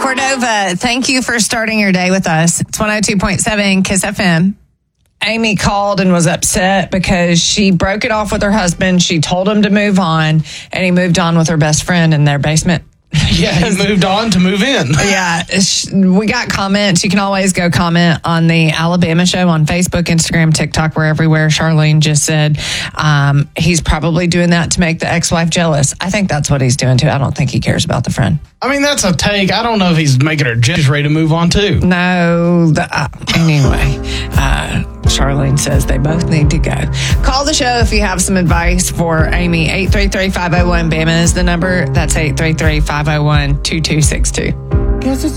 Cordova, thank you for starting your day with us. It's 102.7 KISS FM. Amy called and was upset because she broke it off with her husband. She told him to move on, and he moved on with her best friend in their basement. Yeah, he moved on to move in. Yeah, we got comments. You can always go comment on the Alabama Show on Facebook, Instagram, TikTok. We're everywhere. Charlene just said he's probably doing that to make the ex-wife jealous. I think that's what he's doing too. I don't think he cares about the friend. I mean, that's a take. I don't know if he's making her just ready to move on too. No. Anyway, Charlene says they both need to go. Call the show if you have some advice for Amy. 833-501-BAMA is the number. That's 833-501-2262. Guess it's